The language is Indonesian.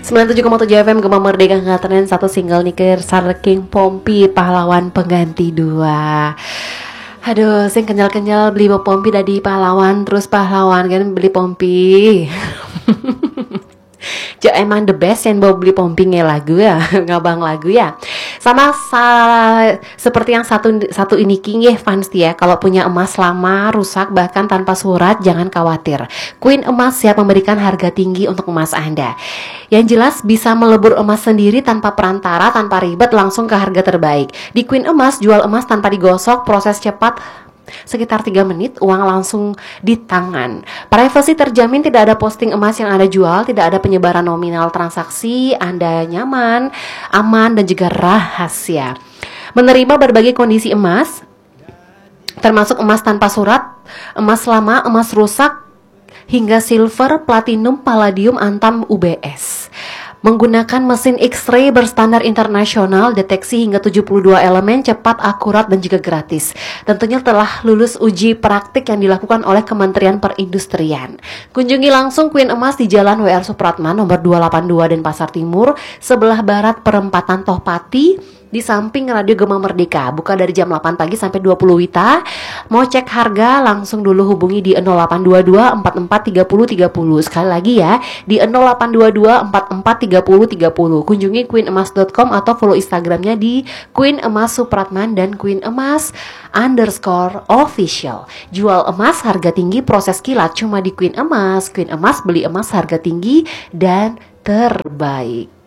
97,7 FM Gema Merdeka Ngaterin satu single nikir Sarking Pompi pahlawan pengganti dua. Aduh, sing kenyal-kenyal beli pompi dari pahlawan terus pahlawan kan beli pompi. Emang the best yang bawa beli pompingnya lagu ya, ngabang lagu ya. Sama seperti yang satu ini king ya fans ya. Kalau punya emas lama, rusak bahkan tanpa surat, jangan khawatir. Queen Emas siap memberikan harga tinggi untuk emas Anda. Yang jelas bisa melebur emas sendiri tanpa perantara, tanpa ribet, langsung ke harga terbaik. Di Queen Emas jual emas tanpa digosok, proses cepat. Sekitar 3 menit, uang langsung di tangan. Privasi terjamin, tidak ada posting emas yang Anda jual, tidak ada penyebaran nominal transaksi, Anda nyaman, aman, dan juga rahasia. Menerima berbagai kondisi emas, termasuk emas tanpa surat, emas lama, emas rusak, hingga silver, platinum, palladium, antam, UBS. Menggunakan mesin X-ray berstandar internasional, deteksi hingga 72 elemen, cepat, akurat, dan juga gratis. Tentunya telah lulus uji praktik yang dilakukan oleh Kementerian Perindustrian. Kunjungi langsung Queen Emas di Jalan W.R. Supratman nomor 282 Denpasar Timur, sebelah barat perempatan Tohpati, di samping Radio Gema Merdeka. Buka dari jam 8 pagi sampai 20 WITA. Mau cek harga langsung dulu hubungi di 0822 44 30 30. Sekali lagi ya, di 0822 44 30 30. Kunjungi queenemas.com atau follow Instagramnya di Queen Emas Supratman dan Queen Emas _official. Jual emas harga tinggi, proses kilat cuma di Queen Emas. Queen Emas, beli emas harga tinggi dan terbaik.